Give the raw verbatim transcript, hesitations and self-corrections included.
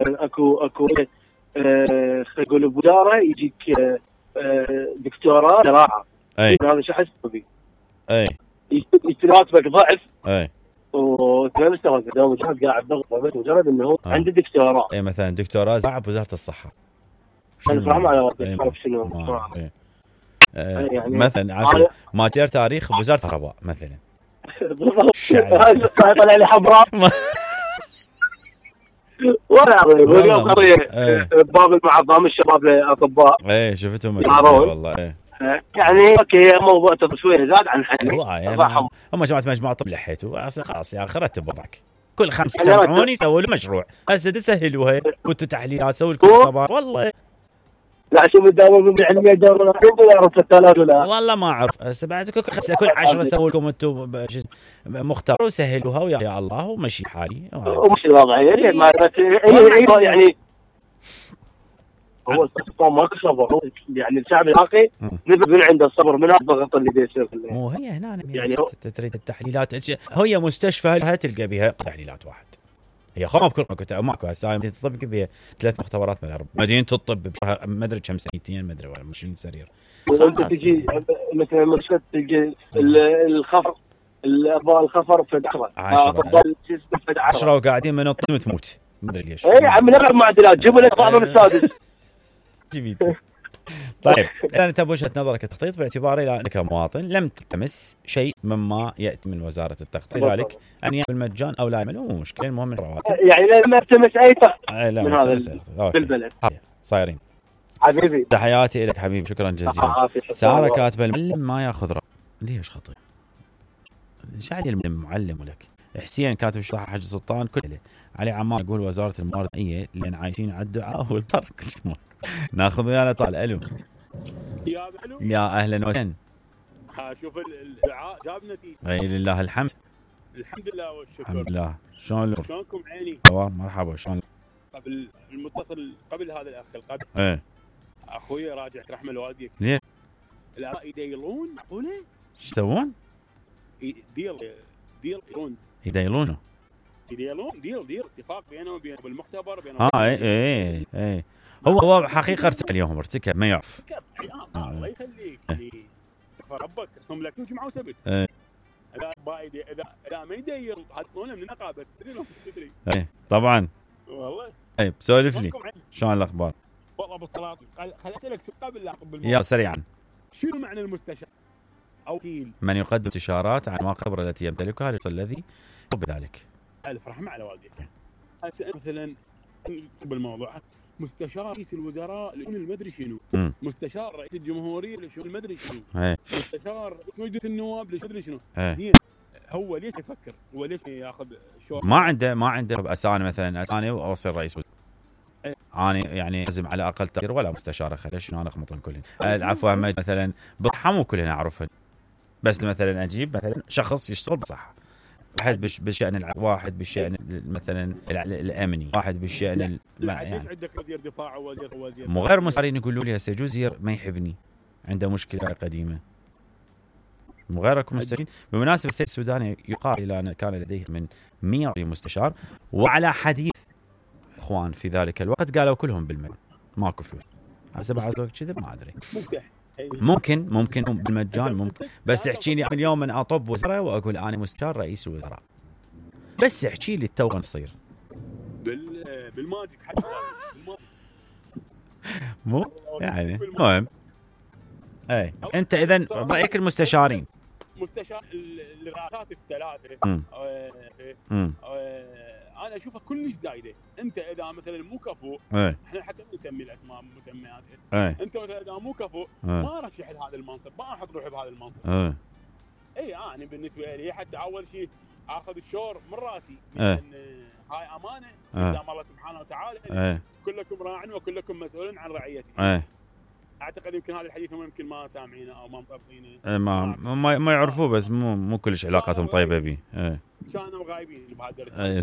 مثلا اكو اكو آه خلينا نقول بوزاره يجيك آه دكتوراه زراعه، هذا شو حسب بي اي يتراتبك ضعف اي وتمام مستوى دوام جهاز قاعد ضغط بس مجرد انه هو آه. عنده دكتوراه. اي مثلا دكتوراه زراعه بوزاره الصحه. انا فاهم على وقت أي شنو ما. أي. آه. يعني مثلا عشان ماجر تاريخ بوزاره الكهرباء مثلا. بالضبط هاي طلع لي حمراء ولا واليوم قضيه باب المعظم الشباب الاطباء. ايه شفتهم والله. ايه يعني اوكي موضوع شويه زاد عن حد هم هم جماعه مجموعه طب لحيتوا خلاص يا اخي رتب وضعك كل خمس يجمعون يسووا له مشروع هسه تسهلوها وانتم تحليلات سووا لكم اختبار. والله لا شو مداوم من علميه دورنا دولار ثلاثة آلاف دولار والله ما اعرف هسه بعد كل خمسه كل عشرة سووا لكم انتم مختار وسهلوها ويا الله ومشي حالي ومشي الوضع يعني هو الصبر ماكو صبر. يعني الشعب العراقي نبي من عنده الصبر من الضغط اللي بيصير. مو هي هنا يعني تريد التحليلات هي مستشفى لها تلقى بها تحليلات واحد. هي خاف كل كنت ماكو هسه مدينه الطب بها ثلاث مختبرات من الاربع. مدينه الطب ما ادري كم سنتين ما ادري ولا عشرين سرير. وانت تجي مثلا مستشفى تلقى الخفر الاطباء الخفر في اطباء عشرة وقاعدين من الطب تموت ما ادري ليش. اي عم نلعب معدلات جيبوا لك بعضهم السادس جبيته. طيب الآن أنت بوجهة نظرك التخطيط باعتباري أنك مواطن لم تلمس شيء مما يأتي من وزارة التخطيط ذلك أن يعمل بالمجان أو لا يعمل مو مشكلة المهم الرواتب يعني لما تلمس أي تخطيط من هذا بالبلد صايرين. حبيبي تحياتي لك حبيبي شكرا جزيلا. سارة كاتبة المعلم ما ياخذ رأي ليش خطير شعلي المعلم ولك. حسين كاتب شرح حج سلطان كله. علي عمار يقول وزارة الموارد المائية لأن عايشين على الدعاء والترك. ناخذ ويانا طال الو يا الو يا اهلا وسهلا. شوف الدعاء جاب نتيجه. اي لله الحمد. الحمد لله والشكر. الحمد لله. شلون شلونكم عيني؟ مرحبا شلون؟ قبل المتصل قبل هذا الاخ قبل ايه اخوي راجع رحمه الوالديه. ليه؟ لا يديلون معقوله؟ ايش يسوون؟ ديل ديلون يديلونه يديلون ديل ديل اتفاق بينه وبين بالمختبر بينه. اه اي اي اي هو هو حقيقه ارتكب اليوم ارتكب ما يعرف. الله يخليك يعني استغفر ربك هم لك جمعه وسبت. ايه اذا بايدي اذا اذا ما يدير حطونه من النقابه تدري لهم تدري. ايه طبعا والله. طيب سولف لي شلون الاخبار؟ والله بالصلاه خليت لك قبل لا قبل يا سريعا. شنو معنى المستشار او وكيل؟ من يقدم استشارات عن المخابر التي يمتلكها للشخص الذي بذلك. الف رحمه على والديك. مثلا بالموضوع مستشار رئيس الوزراء لشؤون المدري شنو، م. مستشار رئيس الجمهوريه لشؤون المدري شنو، هي. مستشار رئيس مجلس النواب لشؤون شنو. هي. هو ليش يفكر؟ هو ليش ياخذ شو ما عنده ما عنده اساني مثلا اساني واوصل رئيس وزراء. ايه. اني يعني لازم على اقل تقدير ولا مستشار خلي شنو انا اخمطهم كلهم. العفو مثلا بصحه كلنا نعرفها بس مثلا اجيب مثلا شخص يشتغل بصحه واحد بش بالشأن الع... واحد بالشأن مثلا الأمني واحد بالشأن ال... يعني عندك وزير دفاع ووزير وزير مو غير مستشارين يقولوا لي هسه وزير ما يحبني عنده مشكلة قديمة مو غيركم مستشارين. بمناسبة السيد السوداني يقال إلى أن كان لديه من مئة مستشار وعلى حديث إخوان في ذلك الوقت قالوا كلهم بالمجان ماكو فلوس. هسه بعد وقت كذا ما أدري ممكن ممكن بالمجان ممكن بس احكي لي اليوم من اطب وزراء واقول انا مستشار رئيس الوزراء بس احكي لي التو نصير بال بالماجيك حتى مو يعني المهم اي انت اذا رايك المستشارين مستشار الرئاسات الثلاثه امم انا اشوفها كلش زايده. انت اذا مثلا مو كفو ايه. احنا حتى نسمي الاسماء مسميات ايه. انت مثلا اذا مو كفو ايه. ما رشح لهذا المنصب ما احط روحي بهذا المنصب. ايه. اي انا يعني بالنسبه لي حتى اول شيء اخذ الشور من راسي ايه. لان هاي امانه ايه. قدام الله سبحانه وتعالى. ايه. كلكم راع وكلكم مسؤول عن رعيته. ايه. اعتقد يمكن هذا الحديث هم يمكن ما سامعينه او ما مطبقينه. ايه ما ما, ما يعرفوه بس مو مو كلش علاقاتهم طيبه بيه. ايه كانوا غايبين بهالدرجه. ايه